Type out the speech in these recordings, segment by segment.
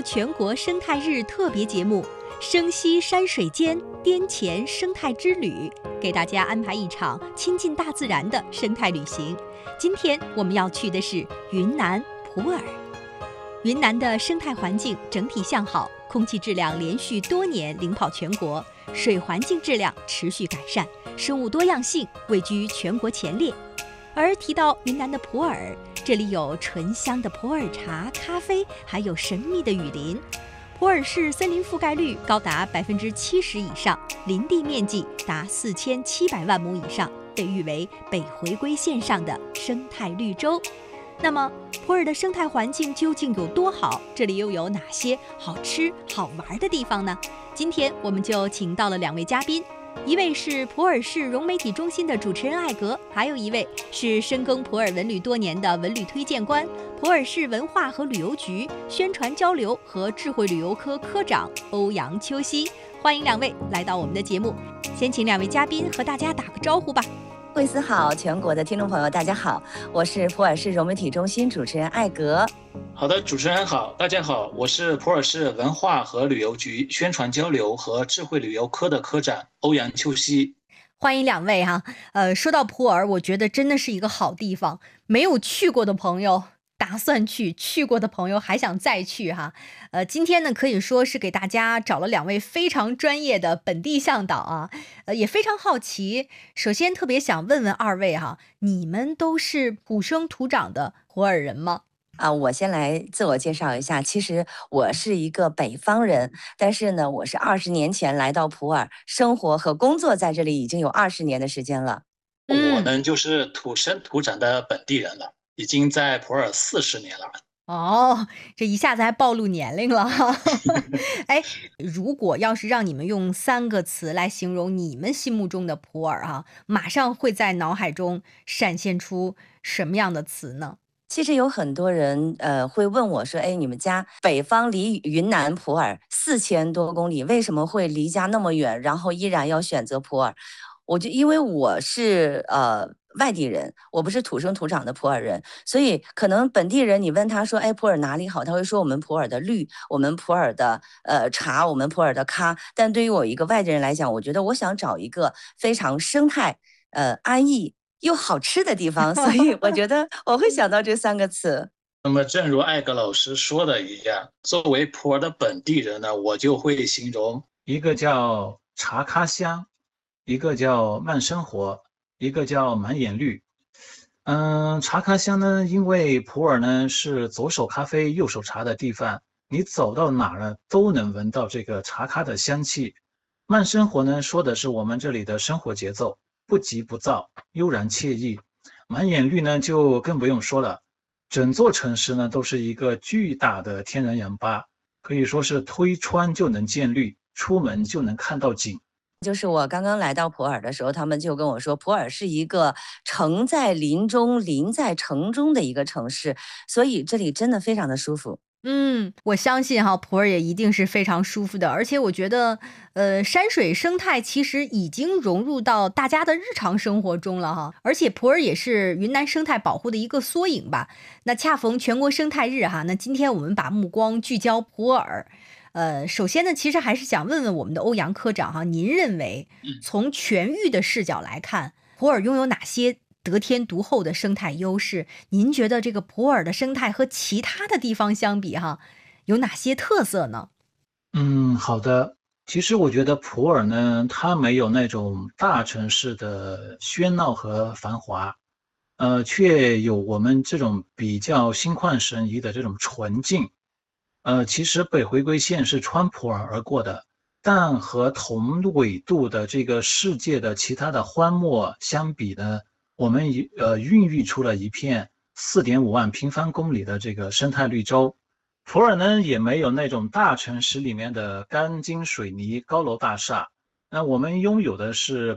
出全国生态日特别节目《生息山水间滇黔生态之旅》，给大家安排一场亲近大自然的生态旅行。今天我们要去的是云南普洱。云南的生态环境整体向好，空气质量连续多年领跑全国，水环境质量持续改善，生物多样性位居全国前列。而提到云南的普洱，这里有醇香的普洱茶、咖啡，还有神秘的雨林。普洱市森林覆盖率高达70%以上，林地面积达4700万亩以上，被誉为北回归线上的生态绿洲。那么普洱的生态环境究竟有多好？这里又有哪些好吃好玩的地方呢？今天我们就请到了2位嘉宾，一位是普洱市融媒体中心的主持人艾格，还有一位是深耕普洱文旅多年的文旅推荐官，普洱市文化和旅游局宣传交流和智慧旅游科科长欧阳秋熙。欢迎2位来到我们的节目，先请2位嘉宾和大家打个招呼吧。 惠思好，全国的听众朋友大家好，我是普洱市融媒体中心主持人艾格。 好的，主持人好，大家好，我是普洱市文化和旅游局宣传交流和智慧旅游科的科长欧阳秋熙。 欢迎2位哈。说到普洱，我觉得真的是一个好地方，没有去过的朋友打算去，去过的朋友还想再去哈。今天呢可以说是给大家找了2位非常专业的本地向导啊，也非常好奇。首先特别想问问2位哈，你们都是土生土长的普洱人吗？ 我先来自我介绍一下，其实我是一个北方人，但是呢，我是20年前来到普洱，生活和工作在这里已经有20年的时间了。 我呢就是土生土长的本地人了，已经在普洱40年了。 哦，这一下子还暴露年龄了哈。哎，如果要是让你们用3个词来形容你们心目中的普洱哈，马上会在脑海中闪现出什么样的词呢？ 其实有很多人会问我说，哎，你们家北方离云南普洱4000多公里，为什么会离家那么远，然后依然要选择普洱？因为我是外地人，我不是土生土长的普洱人，所以可能本地人你问他说，哎，普洱哪里好？他会说我们普洱的绿，我们普洱的茶，我们普洱的咖。但对于我一个外地人来讲，我觉得我想找一个非常生态安逸又好吃的地方，所以我觉得我会想到这3个词。 那么正如艾格老师说的一样，作为普洱的本地人呢，我就会形容一个叫茶咖香，一个叫慢生活，一个叫满眼绿。茶咖香呢，因为普洱呢是左手咖啡右手茶的地方，你走到哪儿呢都能闻到这个茶咖的香气。慢生活呢说的是我们这里的生活节奏，不急不躁，悠然惬意。满眼绿呢就更不用说了，整座城市呢都是一个巨大的天然氧吧，可以说是推窗就能见绿，出门就能看到景。 就是我刚刚来到普洱的时候，他们就跟我说，普洱是一个城在林中、林在城中的一个城市，所以这里真的非常的舒服。 我相信哈，普洱也一定是非常舒服的，而且我觉得，山水生态其实已经融入到大家的日常生活中了哈，而且普洱也是云南生态保护的一个缩影吧。那恰逢全国生态日哈，那今天我们把目光聚焦普洱。首先呢，其实还是想问问我们的欧阳科长哈，您认为从全域的视角来看，普洱拥有哪些得天独厚的生态优势？您觉得这个普洱的生态和其他的地方相比哈，有哪些特色呢？ 好的。其实我觉得普洱呢，它没有那种大城市的喧闹和繁华，却有我们这种比较心旷神怡的这种纯净。其实北回归线是穿普洱而过的，但和同纬度的这个世界的其他的荒漠相比呢，我们孕育出了一片4.5万平方公里的这个生态绿洲。普洱呢也没有那种大城市里面的钢筋水泥高楼大厦，那我们拥有的是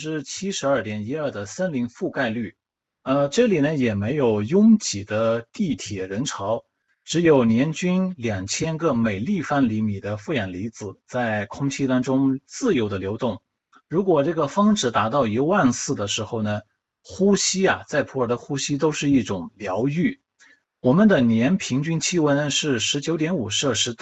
72.12%的森林覆盖率。这里呢也没有拥挤的地铁人潮，只有年均2000个每立方厘米的负氧离子在空气当中自由的流动。如果这个峰值达到14000的时候呢，呼吸在普洱的呼吸都是一种疗愈。我们的年平均气温呢是19.5摄氏度。